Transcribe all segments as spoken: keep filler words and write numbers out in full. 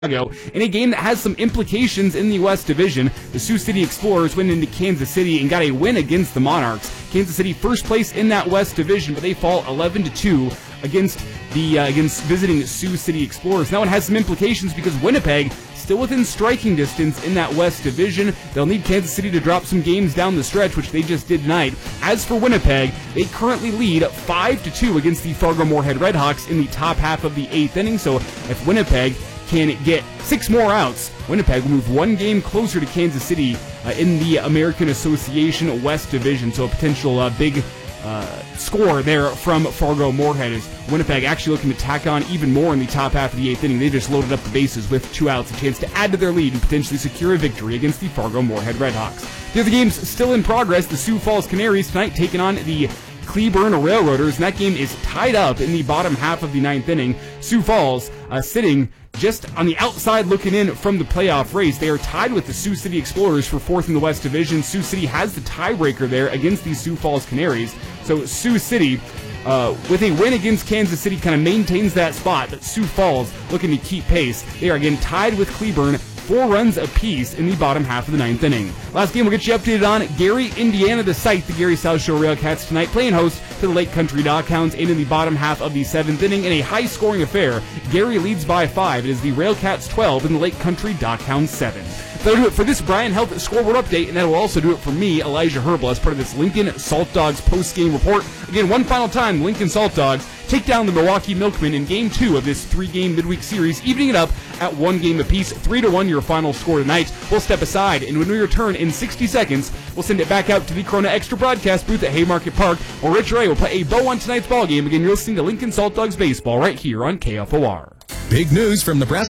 in a game that has some implications in the West Division. The Sioux City Explorers went into Kansas City and got a win against the Monarchs. Kansas City first place in that West Division, but they fall eleven to two against the uh, against visiting Sioux City Explorers. Now it has some implications because Winnipeg still within striking distance in that West Division. They'll need Kansas City to drop some games down the stretch, which they just did tonight. As for Winnipeg, they currently lead five to two against the Fargo-Moorhead Redhawks in the top half of the eighth inning. So if Winnipeg can get six more outs, Winnipeg will move one game closer to Kansas City uh, in the American Association West Division. So a potential uh, big uh, score there from Fargo-Moorhead is Winnipeg actually looking to tack on even more in the top half of the eighth inning. They just loaded up the bases with two outs, a chance to add to their lead and potentially secure a victory against the Fargo-Moorhead Redhawks. The other games still in progress. The Sioux Falls Canaries tonight taking on the Cleburne Railroaders, and that game is tied up in the bottom half of the ninth inning. Sioux Falls uh, sitting just on the outside looking in from the playoff race. They are tied with the Sioux City Explorers for fourth in the West Division. Sioux City has the tiebreaker there against the Sioux Falls Canaries. So Sioux City, uh, with a win against Kansas City, kind of maintains that spot, but Sioux Falls looking to keep pace. They are again tied with Cleburne, four runs apiece in the bottom half of the ninth inning. Last game we'll get you updated on. Gary, Indiana, the site, the Gary South Shore Railcats tonight playing host to the Lake Country Doghounds in the bottom half of the seventh inning in a high-scoring affair. Gary leads by five. It is the Railcats twelve and the Lake Country Doghounds seven. That'll do it for this Brian Health Scoreboard Update, and that will also do it for me, Elijah Herbal, as part of this Lincoln Salt Dogs post-game report. Again, one final time, the Lincoln Salt Dogs take down the Milwaukee Milkmen in Game two of this three-game midweek series, evening it up at one game apiece. three to one your final score tonight. We'll step aside, and when we return in sixty seconds, we'll send it back out to the Corona Extra broadcast booth at Haymarket Park, where Rich Ray will put a bow on tonight's ballgame. Again, you're listening to Lincoln Salt Dogs Baseball right here on K F O R. Big news from Nebraska.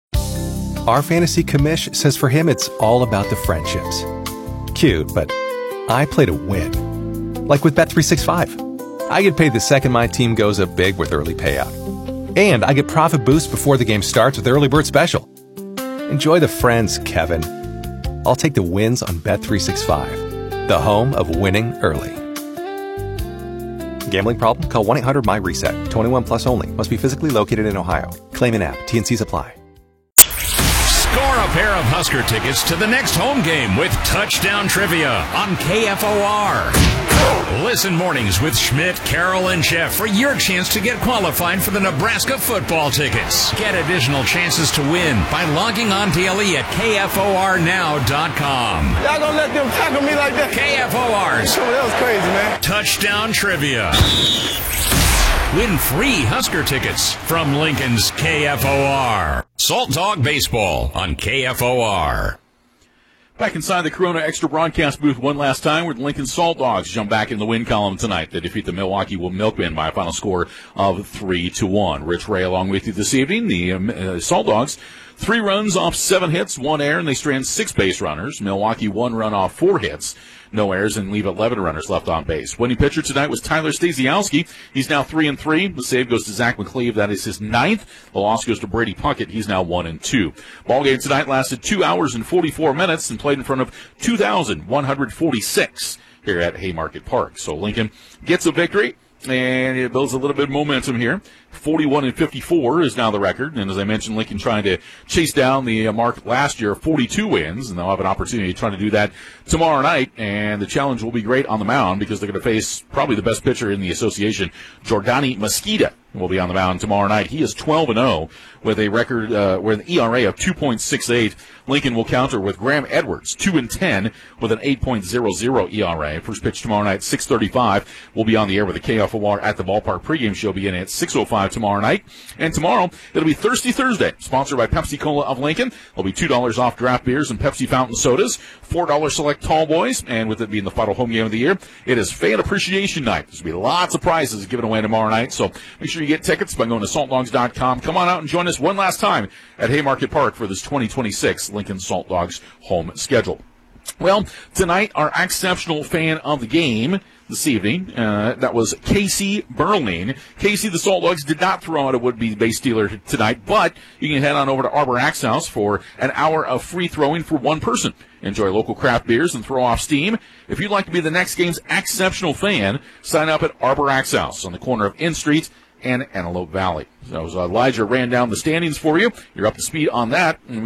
Our fantasy commish says for him it's all about the friendships. Cute, but I play to win. Like with Bet three sixty-five. I get paid the second my team goes up big with early payout. And I get profit boost before the game starts with early bird special. Enjoy the friends, Kevin. I'll take the wins on Bet three sixty-five, the home of winning early. Gambling problem? Call one eight hundred M Y reset. twenty-one plus only. Must be physically located in Ohio. Claim in app. T and C's apply. Score a pair of Husker tickets to the next home game with Touchdown Trivia on K F O R. Listen mornings with Schmidt, Carroll, and Jeff for your chance to get qualified for the Nebraska football tickets. Get additional chances to win by logging on daily at K F O R now dot com. Y'all gonna let them tackle me like that? K F O R's That was crazy, man. Touchdown Trivia. Win free Husker tickets from Lincoln's K F O R. Salt Dog Baseball on K F O R. Back inside the Corona Extra broadcast booth one last time, where the Lincoln Salt Dogs jump back in the win column tonight. They defeat the Milwaukee Milkmen by a final score of three to one. Rich Ray along with you this evening. The um, uh, Salt Dogs, three runs off seven hits, one error, and they strand six base runners. Milwaukee, one run off four hits, no errors, and leave eleven runners left on base. Winning pitcher tonight was Tyler Stasiowski. He's now three and three. The save goes to Zach McCleve. That is his ninth. The loss goes to Brady Puckett. He's now one and two. Ball game tonight lasted two hours and forty-four minutes and played in front of two thousand one hundred forty-six here at Haymarket Park. So Lincoln gets a victory, and it builds a little bit of momentum here. forty-one and fifty-four is now the record. And as I mentioned, Lincoln trying to chase down the mark last year of forty-two wins, and they'll have an opportunity to try to do that tomorrow night. And the challenge will be great on the mound because they're going to face probably the best pitcher in the association, Jordani Mesquita, will be on the mound tomorrow night. He is twelve and oh with a record, uh, with an E R A of two point six eight. Lincoln will counter with Graham Edwards, two and ten with an eight point oh oh E R A. First pitch tomorrow night, six thirty-five. We'll be on the air with the K F O R at the Ballpark pregame show beginning at six oh five tomorrow night. And tomorrow, it'll be Thirsty Thursday, sponsored by Pepsi Cola of Lincoln. There'll be two dollars off draft beers and Pepsi fountain sodas, four dollars select tall boys, and with it being the final home game of the year, it is Fan Appreciation Night. There's going to be lots of prizes given away tomorrow night, so make sure you get tickets by going to salt dogs dot com. Come on out and join us one last time at Haymarket Park for this twenty twenty-six Lincoln Salt Dogs home schedule. Well, tonight, our exceptional fan of the game this evening, uh, that was Casey Berling. Casey, the Salt Dogs did not throw out a would-be base stealer tonight, but you can head on over to Arbor Axe House for an hour of free throwing for one person. Enjoy local craft beers and throw off steam. If you'd like to be the next game's exceptional fan, sign up at Arbor Axe House on the corner of N Street and Antelope Valley. So Elijah ran down the standings for you. You're up to speed on that. And